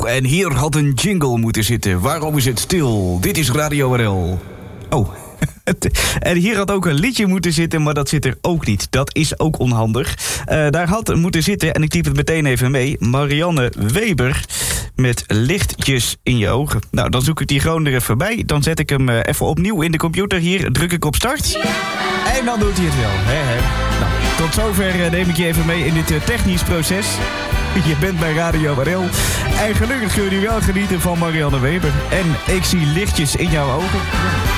en hier had een jingle moeten zitten. Waarom is het stil? Dit is Radio RL. Oh, en hier had ook een liedje moeten zitten, maar dat zit er ook niet. Dat is ook onhandig. Daar had moeten zitten, en ik typ het meteen even mee, Marianne Weber met Lichtjes in je ogen. Nou, dan zoek ik die gewoon er even bij. Dan zet ik hem even opnieuw in de computer hier, druk ik op start. En dan doet hij het wel. Nou, tot zover neem ik je even mee in dit technisch proces. Je bent bij Radio RL. En gelukkig kun je wel genieten van Marianne Weber. En ik zie lichtjes in jouw ogen.